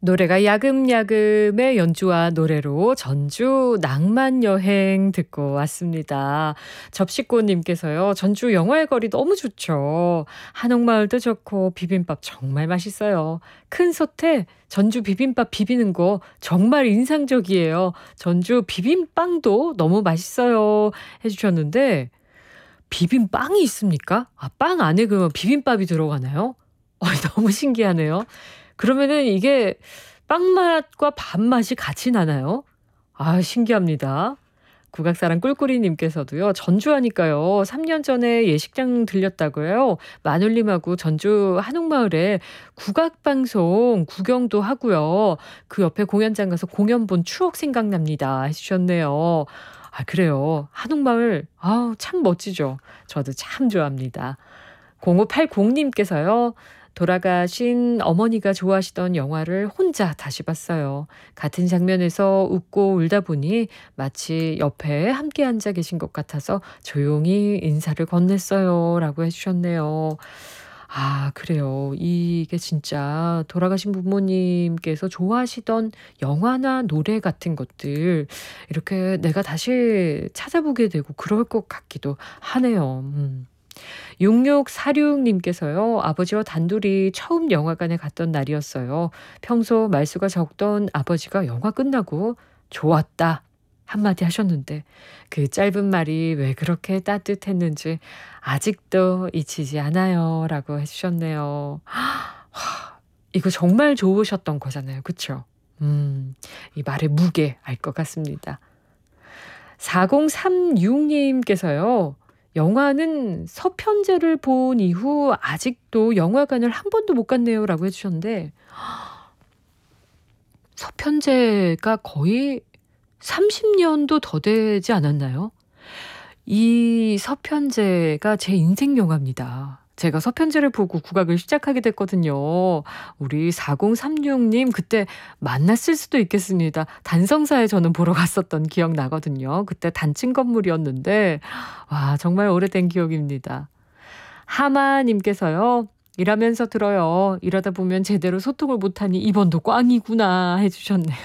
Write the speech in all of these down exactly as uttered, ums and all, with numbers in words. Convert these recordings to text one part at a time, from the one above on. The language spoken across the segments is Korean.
노래가 야금야금의 연주와 노래로 전주 낭만여행 듣고 왔습니다. 접시꽃님께서요. 전주 영화의 거리 너무 좋죠. 한옥마을도 좋고 비빔밥 정말 맛있어요. 큰 솥에 전주 비빔밥 비비는 거 정말 인상적이에요. 전주 비빔빵도 너무 맛있어요 해주셨는데 비빔빵이 있습니까? 아, 빵 안에 그러면 비빔밥이 들어가나요? 어, 너무 신기하네요. 그러면은 이게 빵 맛과 밥 맛이 같이 나나요? 아, 신기합니다. 국악사랑 꿀꿀이님께서도요. 전주하니까요. 삼 년 전에 예식장 들렸다고요. 마눌님하고 전주 한옥마을에 국악방송 구경도 하고요. 그 옆에 공연장 가서 공연 본 추억 생각납니다 해주셨네요. 아, 그래요. 한옥마을 아우 참 멋지죠. 저도 참 좋아합니다. 공오팔공님께서요. 돌아가신 어머니가 좋아하시던 영화를 혼자 다시 봤어요. 같은 장면에서 웃고 울다 보니 마치 옆에 함께 앉아 계신 것 같아서 조용히 인사를 건넸어요. 라고 해주셨네요. 아, 그래요. 이게 진짜 돌아가신 부모님께서 좋아하시던 영화나 노래 같은 것들 이렇게 내가 다시 찾아보게 되고 그럴 것 같기도 하네요. 음. 육육사육님께서요. 아버지와 단둘이 처음 영화관에 갔던 날이었어요. 평소 말수가 적던 아버지가 영화 끝나고 좋았다 한마디 하셨는데 그 짧은 말이 왜 그렇게 따뜻했는지 아직도 잊히지 않아요. 라고 해주셨네요. 하, 이거 정말 좋으셨던 거잖아요. 그쵸? 음, 이 말의 무게 알 것 같습니다. 사공삼육님께서요. 영화는 서편제를 본 이후 아직도 영화관을 한 번도 못 갔네요. 라고 해주셨는데 서편제가 거의 삼십 년도 더 되지 않았나요? 이 서편제가 제 인생 영화입니다. 제가 서편제를 보고 국악을 시작하게 됐거든요. 우리 사공삼육님 그때 만났을 수도 있겠습니다. 단성사에 저는 보러 갔었던 기억 나거든요. 그때 단층 건물이었는데 와 정말 오래된 기억입니다. 하마님께서요. 일하면서 들어요. 이러다 보면 제대로 소통을 못하니 이번도 꽝이구나 해주셨네요.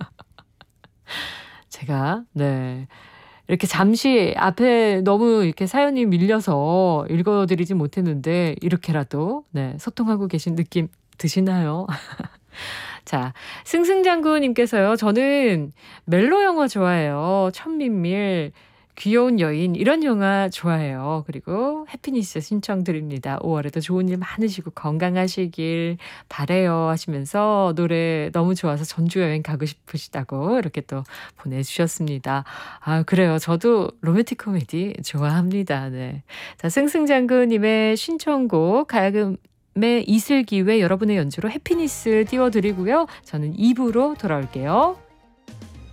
제가 네. 이렇게 잠시 앞에 너무 이렇게 사연이 밀려서 읽어드리지 못했는데 이렇게라도 네, 소통하고 계신 느낌 드시나요? 자, 승승장구님께서요. 저는 멜로 영화 좋아해요. 천민밀, 귀여운 여인 이런 영화 좋아해요. 그리고 해피니스 신청드립니다. 오월에도 좋은 일 많으시고 건강하시길 바래요 하시면서 노래 너무 좋아서 전주 여행 가고 싶으시다고 이렇게 또 보내주셨습니다. 아, 그래요. 저도 로맨틱 코미디 좋아합니다. 네. 자, 승승장구님의 신청곡 가야금의 이슬기회 여러분의 연주로 해피니스 띄워드리고요. 저는 이 부로 돌아올게요.